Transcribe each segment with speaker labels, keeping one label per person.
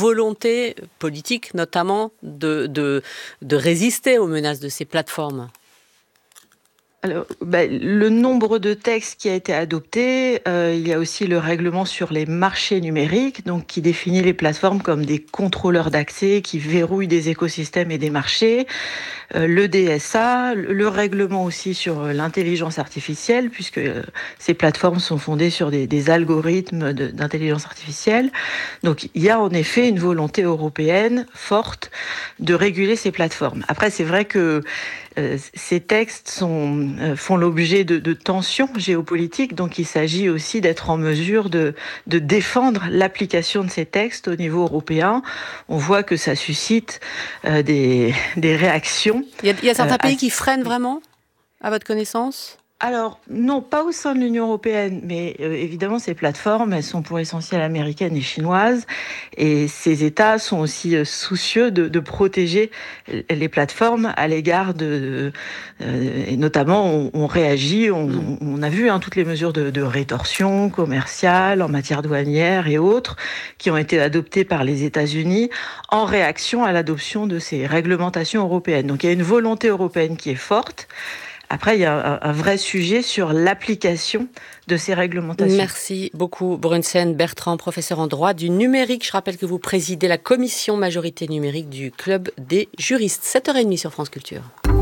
Speaker 1: volonté politique, notamment, de résister aux menaces de ces plateformes ?
Speaker 2: Alors, le nombre de textes qui a été adopté, il y a aussi le règlement sur les marchés numériques, donc qui définit les plateformes comme des contrôleurs d'accès qui verrouillent des écosystèmes et des marchés. Le DSA, le règlement aussi sur l'intelligence artificielle, puisque ces plateformes sont fondées sur des algorithmes d'intelligence artificielle. Donc il y a en effet une volonté européenne forte de réguler ces plateformes. Après, c'est vrai que ces textes font l'objet de tensions géopolitiques, donc il s'agit aussi d'être en mesure de défendre l'application de ces textes au niveau européen. On voit que ça suscite des réactions.
Speaker 1: Il y a certains pays qui freinent vraiment, à votre connaissance ?
Speaker 2: Alors, non, pas au sein de l'Union européenne, mais évidemment, ces plateformes, elles sont pour l'essentiel américaines et chinoises, et ces États sont aussi soucieux de protéger les plateformes à l'égard et notamment, on réagit, on a vu toutes les mesures de rétorsion commerciale en matière douanière et autres, qui ont été adoptées par les États-Unis en réaction à l'adoption de ces réglementations européennes. Donc, il y a une volonté européenne qui est forte. Après, il y a un vrai sujet sur l'application de ces réglementations.
Speaker 1: Merci beaucoup, Brunsen Bertrand, professeur en droit du numérique. Je rappelle que vous présidez la commission majorité numérique du Club des juristes. 7h30 sur France Culture.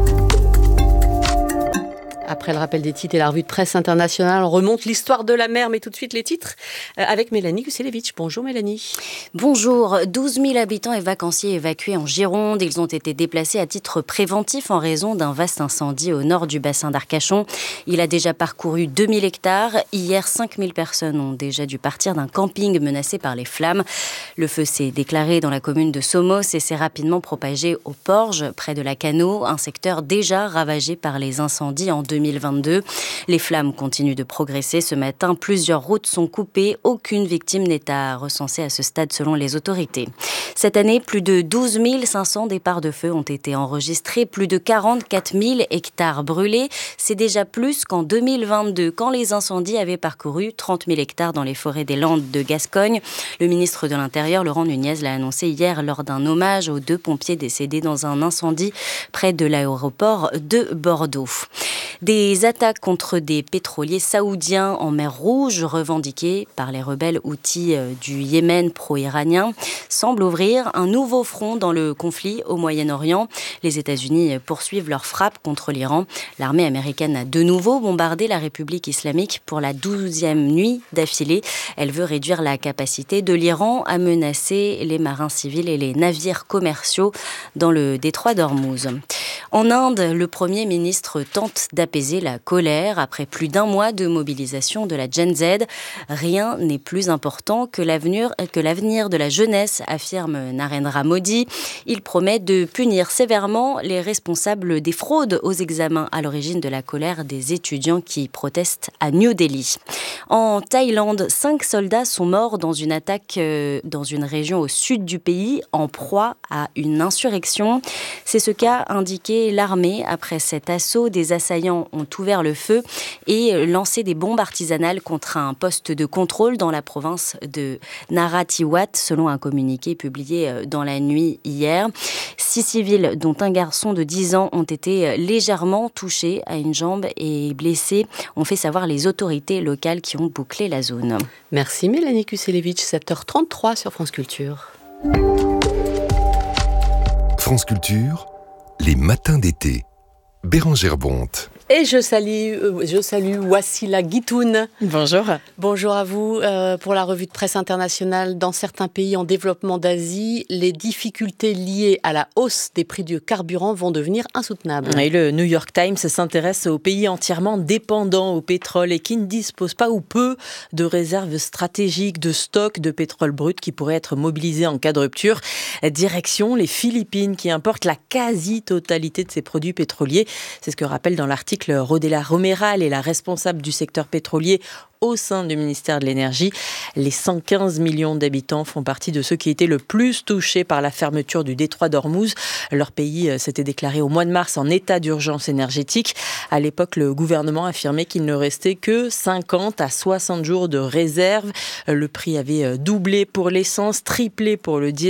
Speaker 1: Après le rappel des titres et la revue de presse internationale, on remonte l'histoire de la mer, mais tout de suite les titres avec Mélanie Kuselevitch. Bonjour Mélanie.
Speaker 3: Bonjour. 12 000 habitants et vacanciers évacués en Gironde. Ils ont été déplacés à titre préventif en raison d'un vaste incendie au nord du bassin d'Arcachon. Il a déjà parcouru 2000 hectares. Hier, 5000 personnes ont déjà dû partir d'un camping menacé par les flammes. Le feu s'est déclaré dans la commune de Somos et s'est rapidement propagé au Porge, près de la Cano, un secteur déjà ravagé par les incendies en 2022. Les flammes continuent de progresser. Ce matin, plusieurs routes sont coupées. Aucune victime n'est à recenser à ce stade selon les autorités. Cette année, plus de 12 500 départs de feu ont été enregistrés. Plus de 44 000 hectares brûlés. C'est déjà plus qu'en 2022, quand les incendies avaient parcouru 30 000 hectares dans les forêts des Landes de Gascogne. Le ministre de l'Intérieur, Laurent Nunez, l'a annoncé hier lors d'un hommage aux 2 pompiers décédés dans un incendie près de l'aéroport de Bordeaux. Des attaques contre des pétroliers saoudiens en mer Rouge, revendiquées par les rebelles houthis du Yémen pro-iranien, semblent ouvrir un nouveau front dans le conflit au Moyen-Orient. Les États-Unis poursuivent leurs frappes contre l'Iran. L'armée américaine a de nouveau bombardé la République islamique pour la 12e nuit d'affilée. Elle veut réduire la capacité de l'Iran à menacer les marins civils et les navires commerciaux dans le détroit d'Ormuz. En Inde, le Premier ministre tente d'apaiser la colère après plus d'1 mois de mobilisation de la Gen Z. Rien n'est plus important que l'avenir de la jeunesse, affirme Narendra Modi. Il promet de punir sévèrement les responsables des fraudes aux examens à l'origine de la colère des étudiants qui protestent à New Delhi. En Thaïlande, 5 soldats sont morts dans une attaque dans une région au sud du pays, en proie à une insurrection. C'est ce qu'a indiqué l'armée après cet assaut. Des assaillants ont ouvert le feu et lancé des bombes artisanales contre un poste de contrôle dans la province de Narathiwat, selon un communiqué publié dans la nuit hier. 6 civils, dont un garçon de 10 ans, ont été légèrement touchés à une jambe et blessés, ont fait savoir les autorités locales qui ont bouclé la zone.
Speaker 1: Merci Mélanie Kuselevitch, 7h33 sur France Culture.
Speaker 4: France Culture, les matins d'été. Bérangère Bonte.
Speaker 1: Et je salue Wassila Guitoun.
Speaker 5: Bonjour.
Speaker 1: Bonjour à vous. Pour la revue de presse internationale, dans certains pays en développement d'Asie, les difficultés liées à la hausse des prix du carburant vont devenir insoutenables.
Speaker 5: Et le New York Times s'intéresse aux pays entièrement dépendants au pétrole et qui ne disposent pas ou peu de réserves stratégiques de stock de pétrole brut qui pourraient être mobilisés en cas de rupture. Direction les Philippines qui importent la quasi-totalité de ces produits pétroliers. C'est ce que rappelle dans l'article Rodela Romeral, est la responsable du secteur pétrolier au sein du ministère de l'Énergie. Les 115 millions d'habitants font partie de ceux qui étaient le plus touchés par la fermeture du détroit d'Ormuz. Leur pays s'était déclaré au mois de mars en état d'urgence énergétique. À l'époque, le gouvernement affirmait qu'il ne restait que 50 à 60 jours de réserve. Le prix avait doublé pour l'essence, triplé pour le diesel.